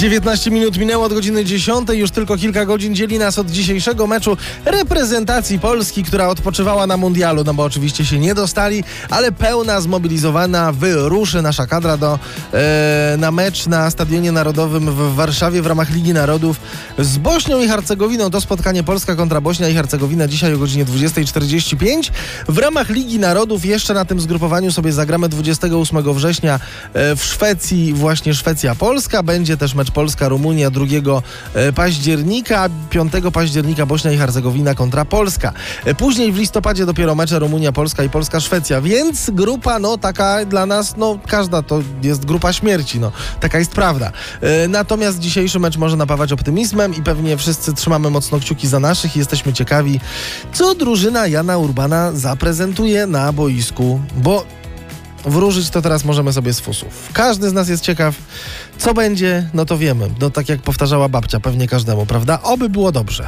19 minut minęło od godziny 10. Już tylko kilka godzin dzieli nas od dzisiejszego meczu reprezentacji Polski, która odpoczywała na mundialu, no bo oczywiście się nie dostali, ale pełna, zmobilizowana wyruszy nasza kadra na mecz na Stadionie Narodowym w Warszawie w ramach Ligi Narodów z Bośnią i Hercegowiną. To spotkanie Polska kontra Bośnia i Hercegowina dzisiaj o godzinie 20:45. W ramach Ligi Narodów jeszcze na tym zgrupowaniu sobie zagramy 28 września w Szwecji, właśnie Szwecja-Polska. Będzie też mecz Polska-Rumunia 2 października, 5 października Bośnia i Hercegowina kontra Polska. Później w listopadzie dopiero mecze Rumunia-Polska i Polska-Szwecja, więc grupa, taka dla nas, każda to jest grupa śmierci, taka jest prawda. Natomiast dzisiejszy mecz może napawać optymizmem i pewnie wszyscy trzymamy mocno kciuki za naszych i jesteśmy ciekawi, co drużyna Jana Urbana zaprezentuje na boisku, bo wróżyć to teraz możemy sobie z fusów. Każdy z nas jest ciekaw, co będzie, to wiemy. Tak jak powtarzała babcia, pewnie każdemu, prawda? Oby było dobrze.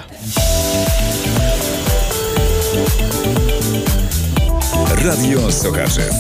Radio Sochaczew.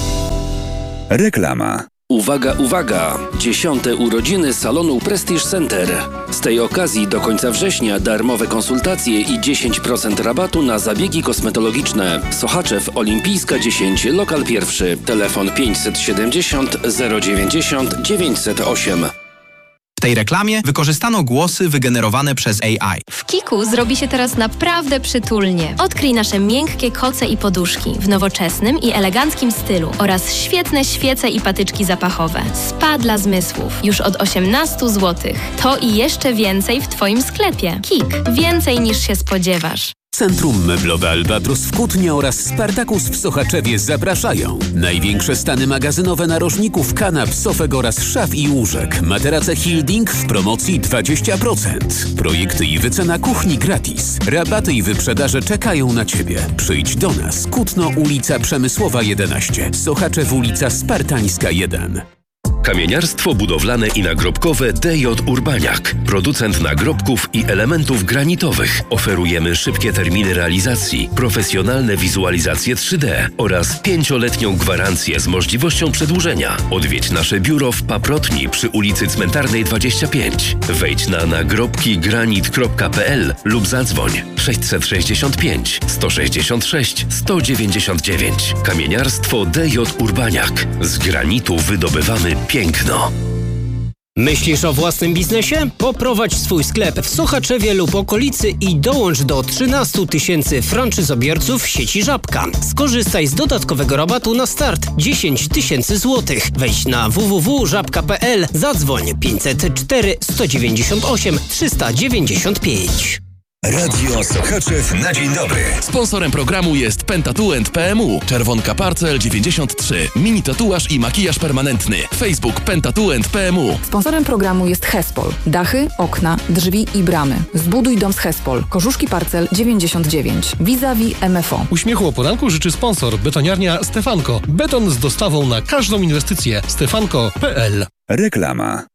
Reklama. Uwaga, uwaga! 10. urodziny salonu Prestige Center. Z tej okazji do końca września darmowe konsultacje i 10% rabatu na zabiegi kosmetologiczne. Sochaczew, Olimpijska 10, lokal 1. Telefon 570 090 908. W tej reklamie wykorzystano głosy wygenerowane przez AI. W Kiku zrobi się teraz naprawdę przytulnie. Odkryj nasze miękkie koce i poduszki w nowoczesnym i eleganckim stylu oraz świetne świece i patyczki zapachowe. Spa dla zmysłów już od 18 zł. To i jeszcze więcej w Twoim sklepie. Kik. Więcej niż się spodziewasz. Centrum Meblowe Albatros w Kutnie oraz Spartakus w Sochaczewie zapraszają. Największe stany magazynowe narożników, kanap, sofek oraz szaf i łóżek. Materace Hilding w promocji 20%. Projekty i wycena kuchni gratis. Rabaty i wyprzedaże czekają na Ciebie. Przyjdź do nas. Kutno, ulica Przemysłowa 11. Sochaczew, ulica Spartańska 1. Kamieniarstwo budowlane i nagrobkowe DJ Urbaniak. Producent nagrobków i elementów granitowych. Oferujemy szybkie terminy realizacji, profesjonalne wizualizacje 3D oraz 5-letnią gwarancję z możliwością przedłużenia. Odwiedź nasze biuro w Paprotni przy ulicy Cmentarnej 25. Wejdź na nagrobkigranit.pl lub zadzwoń 665 166 199. Kamieniarstwo DJ Urbaniak. Z granitu wydobywamy piękno. Myślisz o własnym biznesie? Poprowadź swój sklep w Sochaczewie lub okolicy i dołącz do 13 000 franczyzobiorców sieci Żabka. Skorzystaj z dodatkowego rabatu na start 10 000 złotych. Wejdź na www.żabka.pl, zadzwoń 504 198 395. Radio Sochaczew na dzień dobry. Sponsorem programu jest Pentatouand PMU. Czerwonka Parcel 93. Mini tatuaż i makijaż permanentny. Facebook Pentatouand PMU. Sponsorem programu jest Hespol. Dachy, okna, drzwi i bramy. Zbuduj dom z Hespol. Korzuszki Parcel 99. Vis-a-vis MFO. Uśmiechu o poranku życzy sponsor. Betoniarnia Stefanko. Beton z dostawą na każdą inwestycję. Stefanko.pl. Reklama.